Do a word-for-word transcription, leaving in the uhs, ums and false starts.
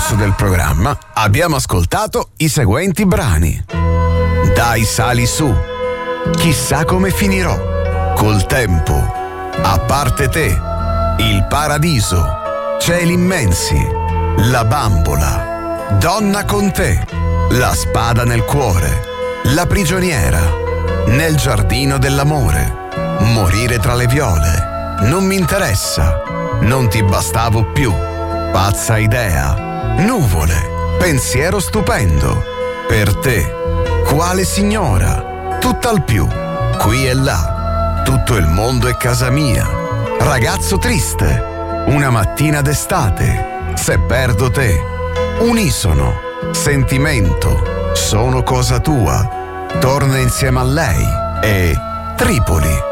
corso del programma abbiamo ascoltato i seguenti brani: Dai sali su, Chissà come finirò, Col tempo, A parte te, Il paradiso, Cieli immensi, La bambola, Donna con te, La spada nel cuore, La prigioniera, Nel giardino dell'amore, Morire tra le viole, Non mi interessa, Non ti bastavo più, Pazza idea, Nuvole, Pensiero stupendo, Per te, Quale signora, Tutt'al più, Qui e là, Tutto il mondo è casa mia, Ragazzo triste, Una mattina d'estate, Se perdo te, Unisono, Sentimento, Sono cosa tua, Torna insieme a lei e Tripoli.